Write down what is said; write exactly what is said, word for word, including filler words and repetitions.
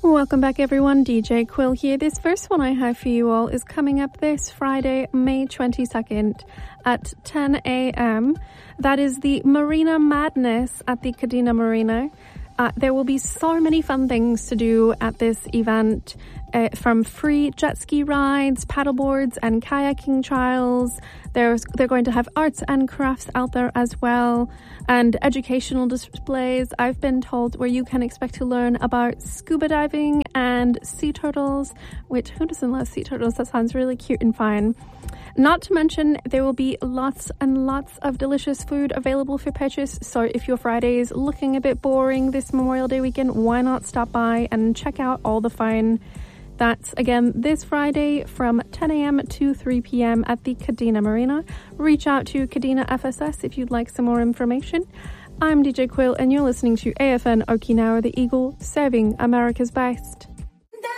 Welcome back, everyone. D J Quill here. This first one I have for you all is coming up this Friday, May twenty-second at ten a.m. That is the Marina Madness at the Kadena Marina. Uh, there will be so many fun things to do at this event, uh, from free jet ski rides, paddleboards and kayaking trials. There's, they're going to have arts and crafts out there as well, and educational displays, I've been told, where you can expect to learn about scuba diving and sea turtles, which, who doesn't love sea turtles? That sounds really cute and fun. Not to mention, there will be lots and lots of delicious food available for purchase. So if your Friday is looking a bit boring this Memorial Day weekend, why not stop by and check out all the fun. That's, again, this Friday from ten a.m. to three p.m. at the Kadena Marina. Reach out to Kadena F S S if you'd like some more information. I'm D J Quill, and you're listening to A F N Okinawa, the Eagle, serving America's best.